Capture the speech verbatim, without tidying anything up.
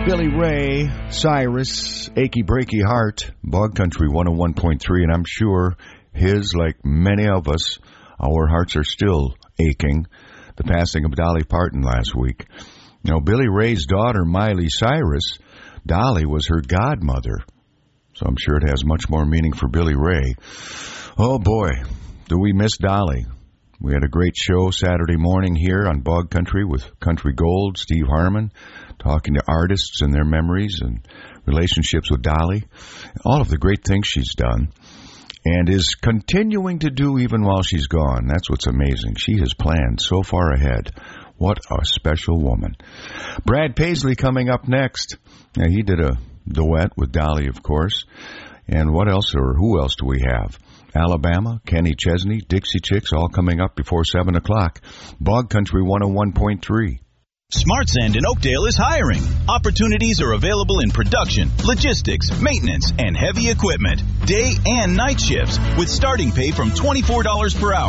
Billy Ray Cyrus, Achy Breaky Heart, Bog Country one oh one point three, and I'm sure his, like many of us, our hearts are still aching. The passing of Dolly Parton last week. You know, Billy Ray's daughter, Miley Cyrus, Dolly was her godmother, so I'm sure it has much more meaning for Billy Ray. Oh boy, do we miss Dolly. We had a great show Saturday morning here on Bog Country with Country Gold, Steve Harmon, talking to artists and their memories and relationships with Dolly, all of the great things she's done, and is continuing to do even while she's gone. That's what's amazing. She has planned so far ahead. What a special woman. Brad Paisley coming up next. Now, he did a duet with Dolly, of course. And what else, or who else do we have? Alabama, Kenny Chesney, Dixie Chicks, all coming up before seven o'clock. Bog Country one oh one point three. Smart Sand in Oakdale is hiring. Opportunities are available in production, logistics, maintenance, and heavy equipment. Day and night shifts with starting pay from twenty-four dollars per hour.